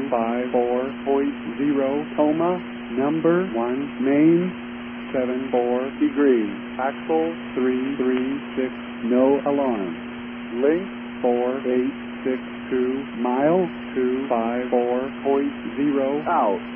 254.0 Toma, number 1, main, 74 degrees, axle 336, no alarm, length 4862 miles, 254.0 out.